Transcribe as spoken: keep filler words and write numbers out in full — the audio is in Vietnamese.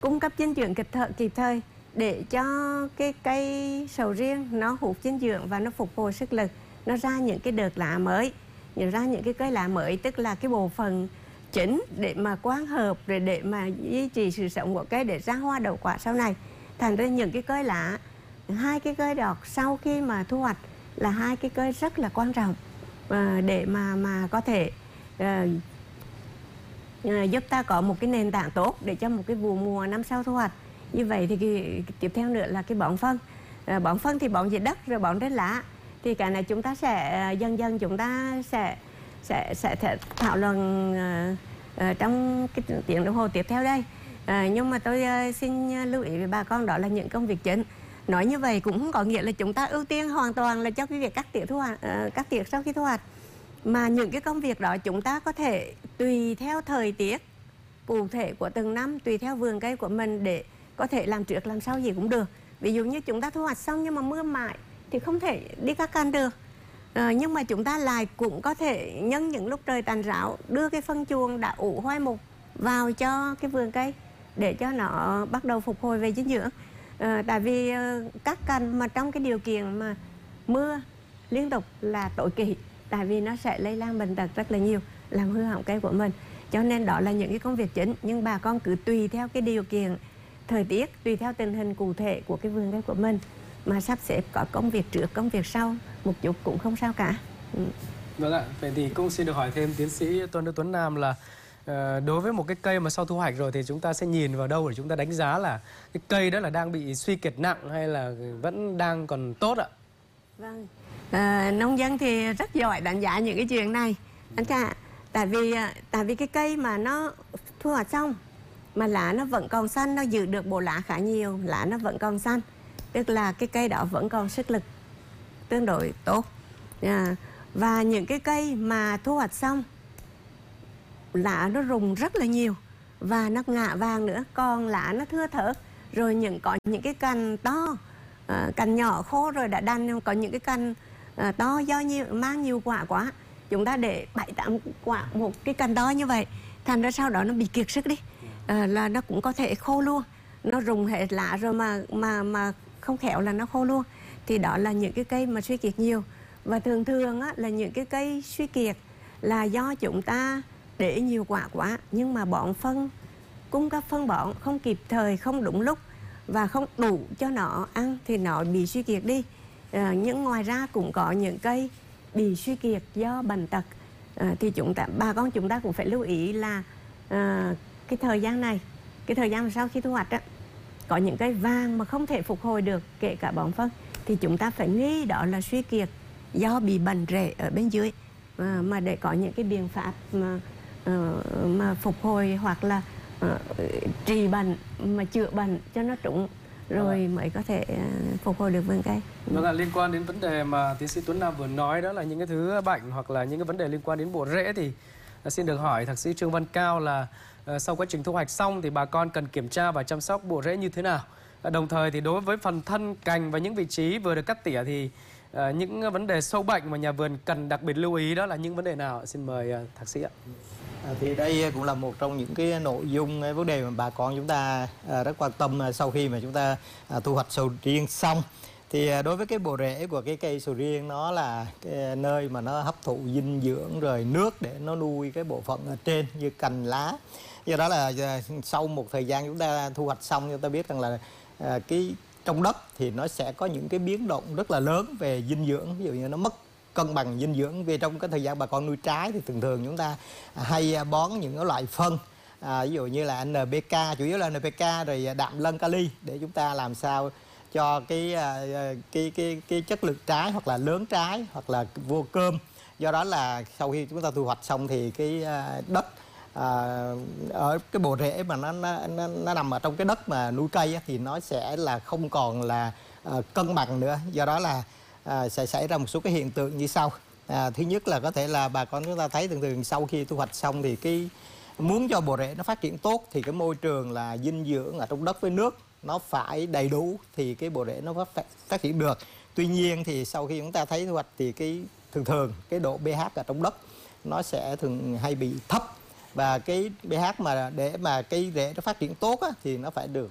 cung cấp dinh dưỡng kịp thời, kịp thời để cho cái cây sầu riêng nó hút dinh dưỡng và nó phục hồi sức lực, nó ra những cái đợt lá mới, nhận ra những cái cây lá mới, tức là cái bộ phận chính để mà quang hợp, rồi để mà duy trì sự sống của cây để ra hoa đậu quả sau này. Thành ra những cái cây lá, hai cái cây đọt sau khi mà thu hoạch là hai cái cây rất là quan trọng à, để mà mà có thể à, à, giúp ta có một cái nền tảng tốt để cho một cái vụ mùa năm sau thu hoạch. Như vậy thì cái, tiếp theo nữa là cái bón phân. À, bón phân thì bón dưới đất rồi bón trên lá. Thì cái này chúng ta sẽ dần dần chúng ta sẽ sẽ sẽ thảo luận uh, uh, trong cái tiếng đồng hồ tiếp theo đây. Uh, nhưng mà tôi uh, xin lưu ý với bà con đó là những công việc chính. Nói như vậy cũng không có nghĩa là chúng ta ưu tiên hoàn toàn là cho cái việc cắt tỉa thu hoạch, uh, cắt tỉa sau khi thu hoạch. Mà những cái công việc đó chúng ta có thể tùy theo thời tiết cụ thể của từng năm, tùy theo vườn cây của mình để có thể làm trước làm sau gì cũng được. Ví dụ như chúng ta thu hoạch xong nhưng mà mưa mãi thì không thể đi cắt cành được. À, nhưng mà chúng ta lại cũng có thể nhân những lúc trời tạnh ráo đưa cái phân chuồng đã ủ hoai mục vào cho cái vườn cây để cho nó bắt đầu phục hồi về dinh dưỡng. À, tại vì uh, cắt cành mà trong cái điều kiện mà mưa liên tục là tối kỵ, tại vì nó sẽ lây lan bệnh tật rất là nhiều, làm hư hỏng cây của mình. Cho nên đó là những cái công việc chính, nhưng bà con cứ tùy theo cái điều kiện thời tiết, tùy theo tình hình cụ thể của cái vườn cây của mình mà sắp xếp có công việc trước, công việc sau một chút cũng không sao cả. Ừ. Vâng ạ, vậy thì cũng xin được hỏi thêm tiến sĩ Tuân Đức Tuấn Nam là uh, đối với một cái cây mà sau thu hoạch rồi thì chúng ta sẽ nhìn vào đâu để chúng ta đánh giá là cái cây đó là đang bị suy kiệt nặng hay là vẫn đang còn tốt ạ? Vâng, à, nông dân thì rất giỏi đánh giá những cái chuyện này anh cả. Tại vì tại vì cái cây mà nó thu hoạch xong mà lá nó vẫn còn xanh, nó giữ được bộ lá khá nhiều, lá nó vẫn còn xanh, tức là cái cây đó vẫn còn sức lực tương đối tốt. À, và những cái cây mà thu hoạch xong lá nó rụng rất là nhiều và nó ngả vàng nữa, còn lá nó thưa thớt, rồi những có những cái cành to, à, cành nhỏ khô rồi đã đành, có những cái cành à, to do nhiều, mang nhiều quả quá, chúng ta để bảy tám quả một cái cành to như vậy, thành ra sau đó nó bị kiệt sức đi, à, là nó cũng có thể khô luôn, nó rụng hết lá rồi mà mà mà không khéo là nó khô luôn. Thì đó là những cái cây mà suy kiệt nhiều. Và thường thường á, là những cái cây suy kiệt là do chúng ta để nhiều quả quá, nhưng mà bón phân, cung cấp phân bón không kịp thời, không đúng lúc và không đủ cho nó ăn thì nó bị suy kiệt đi. À, nhưng ngoài ra cũng có những cây bị suy kiệt do bệnh tật. À, thì chúng ta, bà con chúng ta cũng phải lưu ý là à, cái thời gian này, cái thời gian sau khi thu hoạch á, có những cây vàng mà không thể phục hồi được kể cả bón phân thì chúng ta phải nghi đó là suy kiệt do bị bệnh rễ ở bên dưới, à, mà để có những cái biện pháp mà uh, mà phục hồi hoặc là uh, trị bệnh mà chữa bệnh cho nó trúng rồi mới có thể uh, phục hồi được vườn cây. Vâng ạ, liên quan đến vấn đề mà tiến sĩ Tuấn Nam vừa nói đó là những cái thứ bệnh hoặc là những cái vấn đề liên quan đến bộ rễ thì xin được hỏi thạc sĩ Trương Văn Cao là uh, sau quá trình thu hoạch xong thì bà con cần kiểm tra và chăm sóc bộ rễ như thế nào? Uh, đồng thời thì đối với phần thân cành và những vị trí vừa được cắt tỉa thì uh, những vấn đề sâu bệnh mà nhà vườn cần đặc biệt lưu ý đó là những vấn đề nào? Xin mời uh, thạc sĩ ạ. À, thì đây cũng là một trong những cái nội dung cái vấn đề mà bà con chúng ta à, rất quan tâm sau khi mà chúng ta à, thu hoạch sầu riêng xong. Thì à, đối với cái bộ rễ của cái cây sầu riêng, nó là cái nơi mà nó hấp thụ dinh dưỡng rồi nước để nó nuôi cái bộ phận ở trên như cành lá. Do đó là à, sau một thời gian chúng ta thu hoạch xong, chúng ta biết rằng là à, cái trong đất thì nó sẽ có những cái biến động rất là lớn về dinh dưỡng, ví dụ như nó mất cân bằng dinh dưỡng. Vì trong cái thời gian bà con nuôi trái thì thường thường chúng ta hay bón những cái loại phân, à, ví dụ như là en pê ca, chủ yếu là en pê ca rồi đạm lân kali, để chúng ta làm sao cho cái cái cái cái chất lượng trái hoặc là lớn trái hoặc là vô cơm. Do đó là sau khi chúng ta thu hoạch xong thì cái đất à, ở cái bộ rễ mà nó, nó nó nó nằm ở trong cái đất mà nuôi cây á, thì nó sẽ là không còn là à, cân bằng nữa. Do đó là À, sẽ xảy ra một số cái hiện tượng như sau. À, thứ nhất là có thể là bà con chúng ta thấy thường thường sau khi thu hoạch xong thì cái muốn cho bộ rễ nó phát triển tốt thì cái môi trường là dinh dưỡng ở trong đất với nước nó phải đầy đủ thì cái bộ rễ nó phát, phát triển được. Tuy nhiên thì sau khi chúng ta thấy thu hoạch thì cái thường thường cái độ pH ở trong đất nó sẽ thường hay bị thấp. Và cái pH mà để mà cây rễ nó phát triển tốt á, thì nó phải được